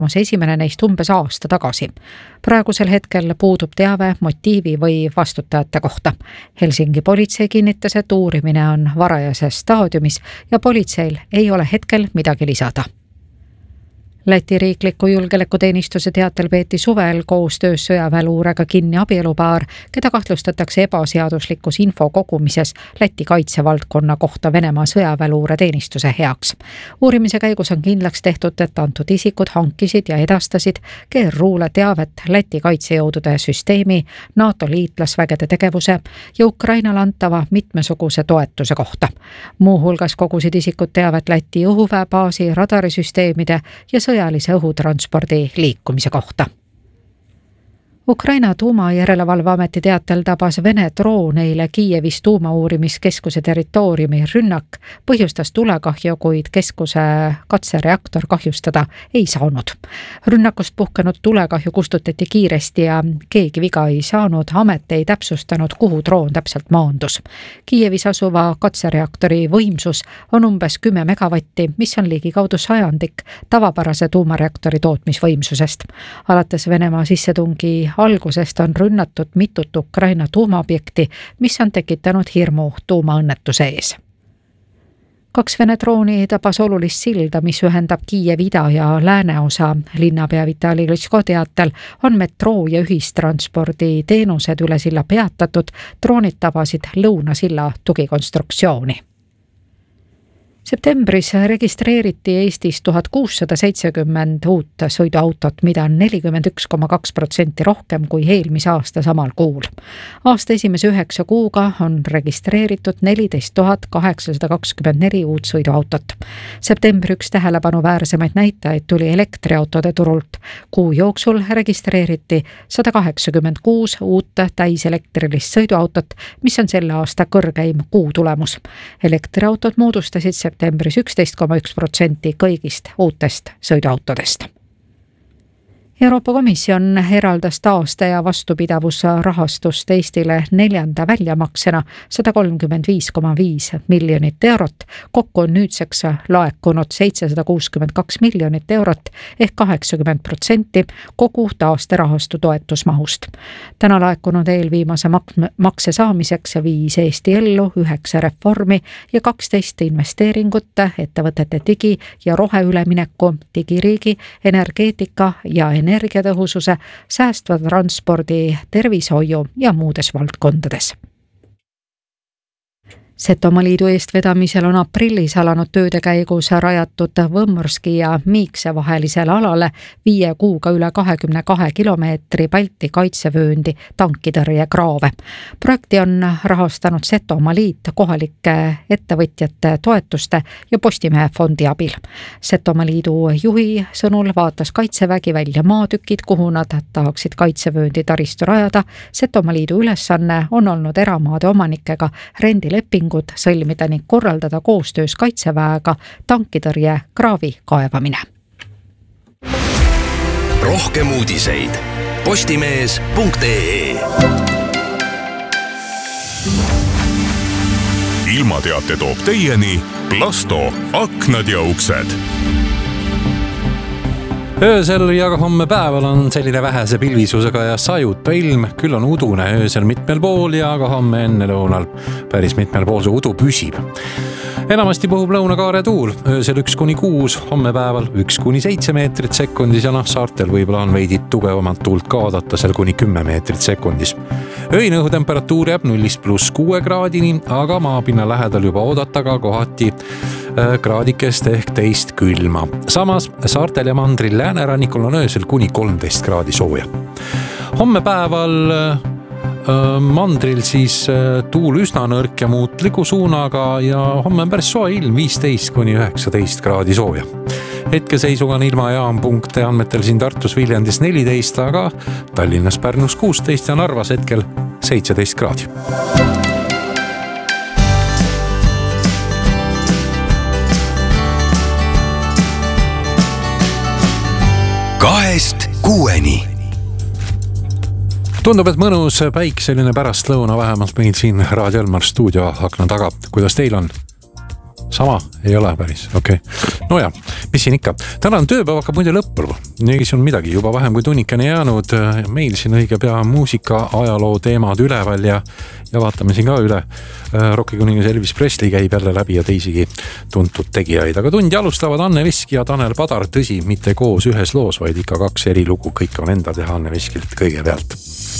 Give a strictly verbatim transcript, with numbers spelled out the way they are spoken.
toimus esimene neist umbes aasta tagasi. Praegusel hetkel puudub teave motiivi või vastutajate kohta. Helsingi politsei kinnitas, et uurimine on varajases staadiumis ja politseil ei ole hetkel midagi lisada. Läti riikliku julgeolekuteenistuse teatel peeti suvel koostöös sõjaväeluurega kinni abielupaar, keda kahtlustatakse ebaseaduslikus info kogumises Läti kaitsevaldkonna kohta Venemaa sõjaväeluureteenistuse heaks. Uurimise käigus on kindlaks tehtud, et antud isikud hankisid ja edastasid G R U-le teavet Läti kaitsejõudude süsteemi, NATO liitlasvägede tegevuse ja Ukrainale antava mitmesuguse toetuse kohta. Muuhulgas kogusid isikud teavet Läti õhuväebaasi, radarisüsteemide ja sõjalise õhutranspordi liikumise kohta. Ukraina tuumajärelevalveameti teatel tabas Vene droon eile Kiievis tuumauurimiskeskuse territooriumi rünnak, põhjustas tulekahju, kuid keskuse katsereaktor kahjustada ei saanud. Rünnakust puhkenud tulekahju kustutati kiiresti ja keegi viga ei saanud, amet ei täpsustanud, kuhu droon täpselt maandus. Kiievis asuva katsereaktori võimsus on umbes kümme megavatti, mis on ligikaudu sajandik tavapärase tuumareaktori tootmisvõimsusest. Alates Venemaa sissetungi algusest on rünnatud mitut Ukraina tuumaobjekti, mis on tekitanud hirmu tuumaõnnetuse ees. Kaks Vene drooni tabas olulist silda, mis ühendab Kiievi ida ja lääneosa. Linnapea Vitali Klitschko teatel on metroo ja ühistranspordi teenused üle silla peatatud, droonid tabasid lõunasilla tugikonstruktsiooni. Septembris registreeriti Eestis tuhat kuussada seitsekümmend uut sõiduautot, mida on nelikümmend üks koma kaks protsenti rohkem kui eelmise aasta samal kuul. Aasta esimese üheksa kuuga on registreeritud neliteist tuhat kaheksasada kakskümmend neli uut sõiduautot. Septembri üks tähelepanuväärsemaid näitajaid tuli elektriautode turult. Kuu jooksul registreeriti sada kaheksakümmend kuus uut täiselektrilis sõiduautot, mis on selle aasta kõrgeim kuu tulemus. Elektriautod moodustasid septembris üksteist koma üks protsenti kõigist uutest sõiduautodest. Euroopa Komisjon eraldas taaste- ja vastupidavusrahastust Eestile neljanda väljamaksena sada kolmkümmend viis koma viis miljonit eurot. Kokku on nüüdseks laekunud seitsesada kuuskümmend kaks miljonit eurot ehk kaheksakümmend protsenti kogu taasterahastu toetusmahust. Täna laekunud eelviimase makse saamiseks viis Eesti ellu üheksa reformi ja kaksteist investeeringut ettevõtete digi- ja roheülemineku, digiriigi, energeetika ja energeetika energiatõhususe, säästva transpordi, tervishoiu ja muudes valdkondades. Setomaa liidu eestvedamisel on aprillis alanud tööde käigus rajatud Võmmurski ja Miikse vahelisel alale viie kuuga üle kahekümne kahe kilomeetri Balti kaitsevööndi tankitõrje kraave. Projekti on rahastanud Setomaa liit kohalike ettevõtjate toetuste ja Postimehe fondi abil. Setomaa liidu juhi sõnul vaatas kaitsevägi välja maatükid, kuhu nad tahaksid kaitsevööndi taristu rajada. Setomaa liidu ülesanne on olnud eramaade omanikega rendileping sõlmida ning korraldada koostöös kaitseväega tankitõrje kraavi kaevamine. Rohkem uudiseid postimees punkt ee. Ilmateate toob teieni Plasto aknad ja uksed. Öösel ja ka homme päeval on selline vähese pilvisusega ja sajuta ilm, küll on udune öösel mitmel pool ja ka homme enne lõunal päris mitmel pool see udu püsib. Enamasti puhub lõunakaare tuul, öösel üks kuni kuus, homme päeval üks kuni seitse meetrit sekundis ja noh, saartel võib-olla on veidi tugevamalt tuult ka oodata seal kuni kümme meetrit sekundis. Öine õhutemperatuur jääb nullist pluss kuue kraadini, aga maapinna lähedal juba oodata ka kohati kraadikest ehk teist külma. Samas saartel ja mandril läänerannikul on öösel kuni kolmteist kraadi sooja. Homme päeval mandril siis tuul üsna nõrk ja muutliku suunaga ja homme on päris soe ilm, viisteist kuni üheksateist kraadi sooja. Hetkeseisuga on ilmajaam punkte andmetel siin Tartus Viljandis neliteist, aga Tallinnas Pärnus kuusteist ja Narvas hetkel seitseteist kraadi. Kahest kuueni. Tundub, et mõnus päikseline pärastlõuna vähemalt meil siin Raadio Elmar stuudio akna taga. Kuidas teil on? sama ei ole päris, okei okay.. No ja, mis siin ikka. Tänane tööpäev hakkab muide lõppema. Niigis on midagi juba vähem kui tunnikene jäänud. Meil siin õige pea muusika, ajaloo teemad üleval ja, ja vaatame siin ka üle. Rocki kuningas Elvis Presley käib jälle läbi ja teisigi tuntud tegijaid. Aga tundi alustavad Anne Veski ja Tanel Padar. Tõsi, mitte koos ühes loos, vaid ikka kaks eri lugu. Kõik on enda teha Anne Veskilt kõige pealt.